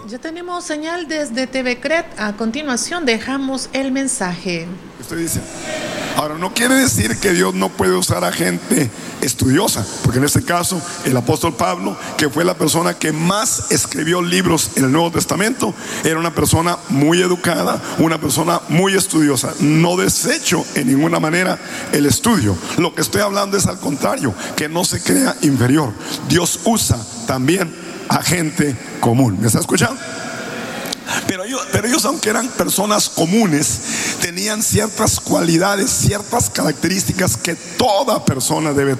Ya tenemos señal desde TV CRED. A continuación dejamos el mensaje. Usted dice, ahora no quiere decir que Dios no puede usar a gente estudiosa, porque en este caso el apóstol Pablo, que fue la persona que más escribió libros en el Nuevo Testamento, era una persona muy educada, una persona muy estudiosa. No desecho en ninguna manera el estudio. Lo que estoy hablando es al contrario, que no se crea inferior. Dios usa también a gente común. ¿Me está escuchando? Pero ellos, aunque eran personas comunes, tenían ciertas cualidades, ciertas características que toda persona debe